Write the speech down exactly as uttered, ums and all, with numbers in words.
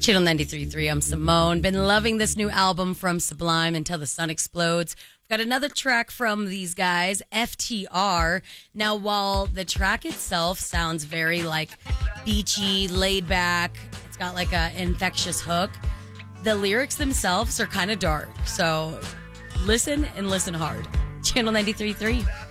Channel ninety-three point three, I'm Simone. Been loving this new album from Sublime, Until the Sun Explodes. We've got another track from these guys, F T R. Now, while the track itself sounds very like beachy, laid back, it's got like an infectious hook, the lyrics themselves are kind of dark. So listen and listen hard. Channel ninety-three point three.